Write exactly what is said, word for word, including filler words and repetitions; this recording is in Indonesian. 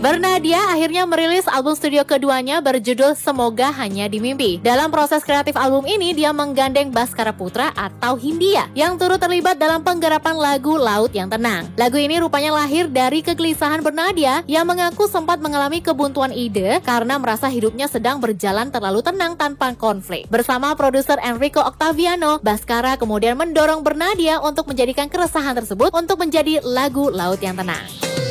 Bernadia akhirnya merilis album studio keduanya berjudul Semoga Hanya di Mimpi. Dalam proses kreatif album ini, dia menggandeng Baskara Putra atau Hindia yang turut terlibat dalam penggarapan lagu Laut Yang Tenang. Lagu ini rupanya lahir dari kegelisahan Bernadia yang mengaku sempat mengalami kebuntuan ide karena merasa hidupnya sedang berjalan terlalu tenang tanpa konflik. Bersama produser Enrico Octaviano, Baskara kemudian mendorong Bernadia untuk menjadikan keresahan tersebut untuk menjadi lagu Laut Yang Tenang.